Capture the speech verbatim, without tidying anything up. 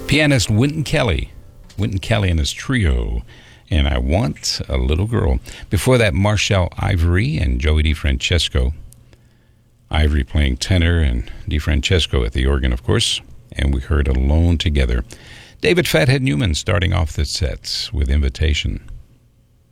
Pianist Wynton Kelly. Wynton Kelly and his trio. And I Want a Little Girl. Before that, Marshall Ivory and Joey DeFrancesco. Ivory playing tenor and DeFrancesco at the organ, of course. And we heard Alone Together. David Fathead Newman starting off the sets with Invitation.